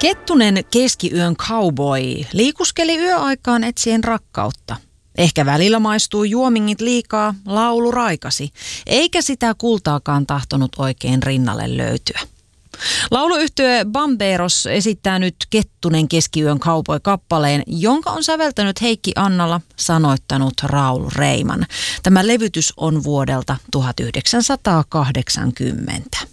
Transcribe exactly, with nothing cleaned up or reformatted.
Kettunen keskiyön cowboy liikuskeli yöaikaan etsien rakkautta. Ehkä välillä maistuu juomingit liikaa, laulu raikasi, eikä sitä kultaakaan tahtonut oikein rinnalle löytyä. Lauluyhtye Bamberos esittää nyt Kettunen keskiyön cowboy-kappaleen, jonka on säveltänyt Heikki Annala, sanoittanut Raul Reiman. Tämä levytys on vuodelta tuhatyhdeksänsataakahdeksankymmentä.